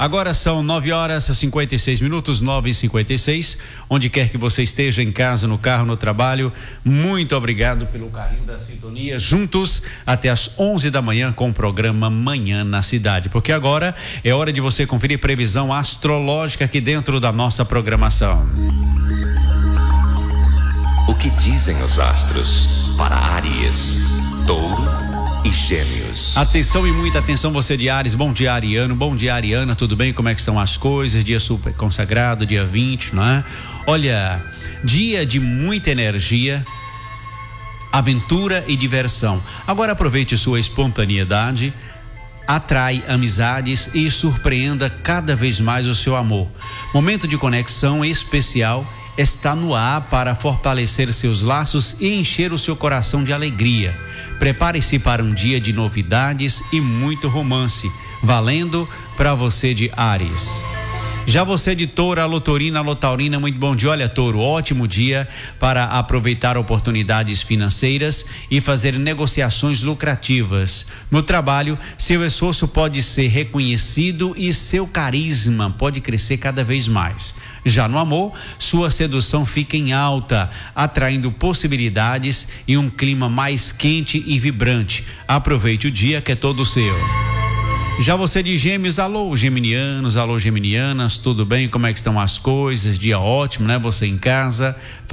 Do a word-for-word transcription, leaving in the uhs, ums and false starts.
Agora são nove horas e cinquenta e seis minutos, nove e cinquenta e seis. Onde quer que você esteja, em casa, no carro, no trabalho, muito obrigado pelo carinho da sintonia. Juntos até as onze da manhã com o programa Manhã na Cidade. Porque agora é hora de você conferir previsão astrológica aqui dentro da nossa programação. O que dizem os astros para Áries, Touro e Gêmeos? Atenção e muita atenção, você de Áries. Bom dia, ariano. Bom dia, ariana. Tudo bem? Como é que estão as coisas? Dia super consagrado, dia vinte, não é? Olha, dia de muita energia, aventura e diversão. Agora aproveite sua espontaneidade, atrai amizades e surpreenda cada vez mais o seu amor. Momento de conexão especial está no ar para fortalecer seus laços e encher o seu coração de alegria. Prepare-se para um dia de novidades e muito romance, valendo para você de Áries. Já você de Touro, alô Taurina, alô Taurina, muito bom dia. Olha, Touro, ótimo dia para aproveitar oportunidades financeiras e fazer negociações lucrativas. No trabalho, seu esforço pode ser reconhecido e seu carisma pode crescer cada vez mais. Já no amor, sua sedução fica em alta, atraindo possibilidades e um clima mais quente e vibrante. Aproveite o dia que é todo seu. Já você de Gêmeos, alô geminianos, alô geminianas, tudo bem? Como é que estão as coisas? Dia ótimo, né? Você em casa,